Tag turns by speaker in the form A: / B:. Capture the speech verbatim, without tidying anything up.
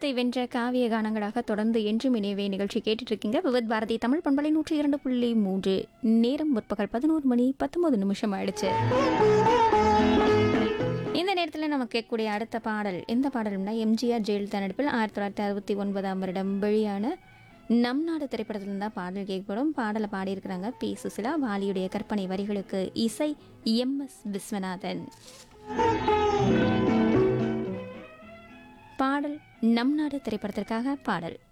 A: காலத்தை வென்ற காவிய கானங்களாக தொடர்ந்து என்றும் இணைவே நிகழ்ச்சி கேட்டுட்டு இருக்கீங்க. விவித் பாரதி தமிழ் பண்பலை நூற்றி இரண்டு புள்ளி மூன்று. நேரம் முற்பகல் பதினோரு மணி பத்தொன்பது நிமிஷம் ஆயிடுச்சு. இந்த நேரத்தில் நம்ம கேட்கக்கூடிய அடுத்த பாடல் எந்த பாடல்னா எம்ஜிஆர் ஜெயலலிதா நடிப்பில் ஆயிரத்தி தொள்ளாயிரத்தி அறுபத்தி ஒன்பதாம் வருடம் வெளியான நம் நாடு திரைப்படத்தில் தான் பாடல் கேட்கப்படும். பாடலை பாடியிருக்கிறாங்க பி சுசிலா. வாலியுடைய கற்பனை வரிகளுக்கு இசை எம் எஸ் விஸ்வநாதன். பாடல் நம் நாடு திரைப்படத்திற்காக பாடல்.